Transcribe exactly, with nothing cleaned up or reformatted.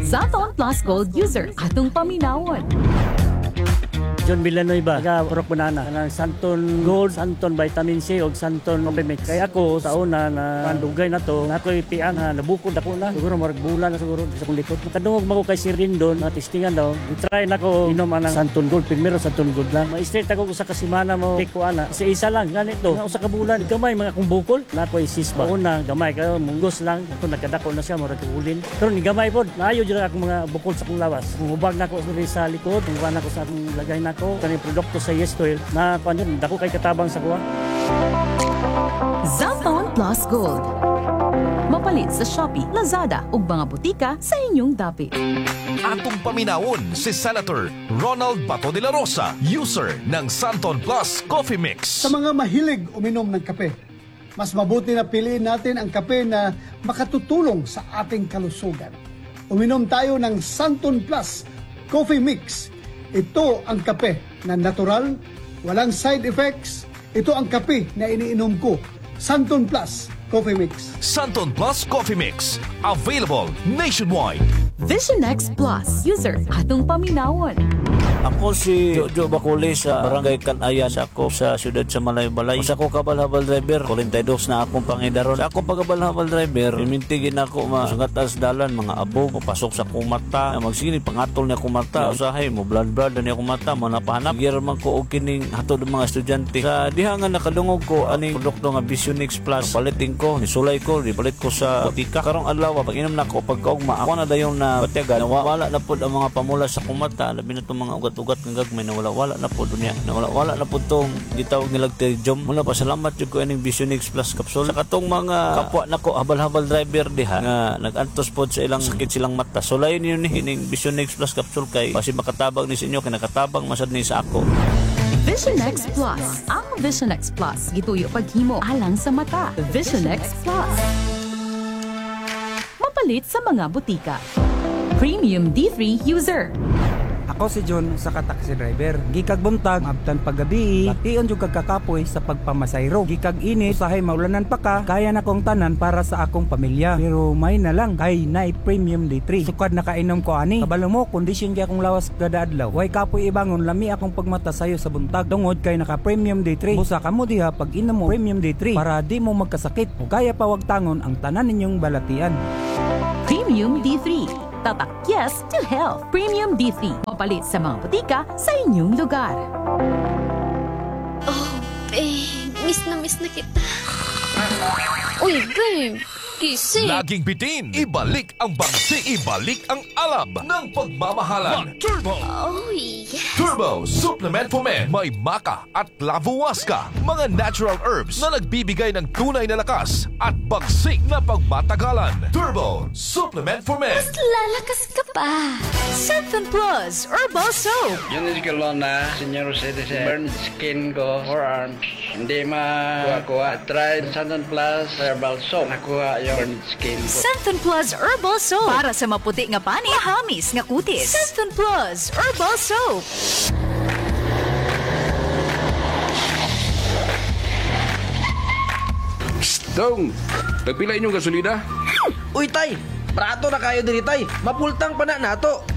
Santon Plus Gold user atong paminawon. John Villanueva, taga Purok Banana, ng Santon Gold, Santon Vitamin C o Santon Complemix. Kaya ako, sa una na mandugay na to, na ako'y pian na nabukod ako na. Siguro marag bulan na siguro sa kong likod. Nakadungog mo ko kay Sir Rindon, na testingan daw. I-try na ko inom ang Santon Gold. Primero Santon Gold lang. Ma-straight ako sa kasimana mo, take ko ana. Kasi isa lang, ganito. Na usa ka bulan, gamay mga kong bukol. Na ako'y sisba. Una, gamay kayo, munggos lang. Ako nagkadako na siya, marag ulin. Pero ni gamay po, naayo dyan ako mga bukol sa kong lawas. Kung hubag na ako sa likod, kung na ako sa akong lagay na ko kani produkto sa Yes Oil na paano dako kay katabang sa kuha. Santon Plus Gold. Mapalit sa Shopee, Lazada ug mga butika sa inyong dapit. Atong paminawon si Senator Ronald Bato de la Rosa, user ng Santon Plus Coffee Mix. Sa mga mahilig uminom ng kape, mas mabuti na piliin natin ang kape na makatutulong sa ating kalusugan. Uminom tayo ng Santon Plus Coffee Mix. Ito ang kape na natural, walang side effects. Ito ang kape na iniinom ko. Santon Plus Coffee Mix. Santon Plus Coffee Mix. Available nationwide. Vision X Plus user atong paminawon. Ako si Jojo Baculi sa Barangay Kanaya sa ako sa siyudad sa Malay-Balay. Sa ako kabal-habal driver, forty-two na akong pangidaron. Sa akong pagkabal-habal driver, imintigin ako masungat as dalan, mga abo, papasok sa akong mata, magsigini, pangatol niya akong mata, usahay mo, blood-blood na niya akong mata, mo napahanap. Sige man ko og kining hatod ng mga estudyante. Sa dihangan nakadungog ko, aning produkto nga Visionix Plus, palitin ko, nisulay ko, ipalit ko sa butika. Karong adlaw, pag inom na ko, pagkaugma, ako na dayon na batyagan, wala na po ang mga pamula sa akong mata, labi na itong mga ugat ugat ng gagmay na wala-wala na po dunya na wala-wala na po itong gitawag nilag terjom. Mula pa salamat yung ko ining Visionix Plus capsule sa katong mga kapwa na ko habal-habal driver diha nga nag-antos po sa ilang sakit silang mata. So layon yun ni ining Visionix Plus capsule kay kasi makatabang ni sa inyo kay nakatabang masad ni sa ako. Vision X Plus. Ang Vision X Plus gituyo paghimo alang sa mata. Vision X Plus. Mapalit sa mga butika. Premium D three user. Ako si John sa taxi driver. Gikag buntag, abtan paggabi, tion jud kag kakapoy sa pagpamasayro. Gikag init, usahay maulanan pa ka, kaya na kong tanan para sa akong pamilya. Pero may na lang, kay night premium day three. Sukad nakainom ko ani. Kabalo mo, kondisyon kay akong lawas kada adlaw. Way kapoy ibangon, lami akong pagmata sayo sa buntag. Tungod kay naka premium day three. Busa ka mo diha pag inom mo premium day three para di mo magkasakit. O kaya pa wag tangon ang tanan ninyong balatian. Premium D three. Tatak yes to health. Premium D three. Mapalit sa mga butika sa inyong lugar. Oh, babe. Miss na miss na kita. Uy, babe. Gising. Laging bitin, ibalik ang bangsi, ibalik ang alab ng pagmamahalan. Turbo! Oh, yes. Turbo Supplement for Men. May maka at lavuwaska, mga natural herbs na nagbibigay ng tunay na lakas at bagsik na pagmatagalan. Turbo Supplement for Men. Mas lalakas ka pa. Santon Plus Herbal Soap. Yun is ko na senior citizen. Burn skin ko, forearms. Hindi makuha-kuha. Try Santon Plus Herbal Soap. Nakuha yung burn skin ko. Santon Plus Herbal Soap. Para sa maputi nga pani, mahamis nga kutis. Santon Plus Herbal Soap. Dong, nagpila inyong gasolina? Uy, tay! Prato na kayo diri, tay! Mapultang pa na nato!